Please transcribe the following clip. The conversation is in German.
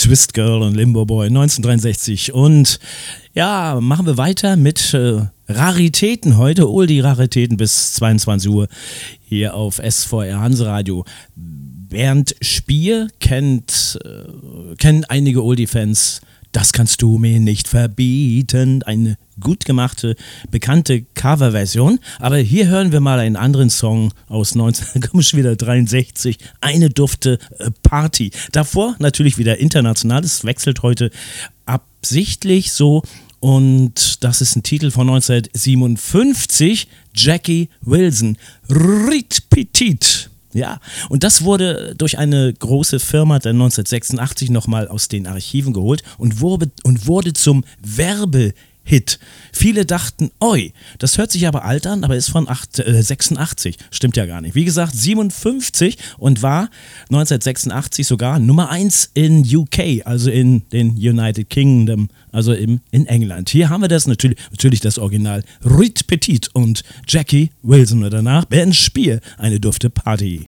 Twist Girl und Limbo Boy 1963. Und ja, machen wir weiter mit Raritäten heute, Oldie-Raritäten bis 22 Uhr hier auf SVR Hanseradio. Bernd Spier kennen einige Oldie-Fans. Das kannst du mir nicht verbieten. Eine gut gemachte, bekannte Coverversion. Aber hier hören wir mal einen anderen Song aus 1963. Eine dufte Party. Davor natürlich wieder international. Das wechselt heute absichtlich so. Und das ist ein Titel von 1957. Jackie Wilson. Rit Petit. Ja, und das wurde durch eine große Firma dann 1986 nochmal aus den Archiven geholt und wurde zum Werbehit. Viele dachten, oi, das hört sich aber alt an, aber ist von 86. Stimmt ja gar nicht. Wie gesagt, 57 und war 1986 sogar Nummer 1 in UK, also in den United Kingdom, also in England. Hier haben wir das natürlich das Original. Rit Petit und Jackie Wilson und danach Bernd Spier, eine dufte Party.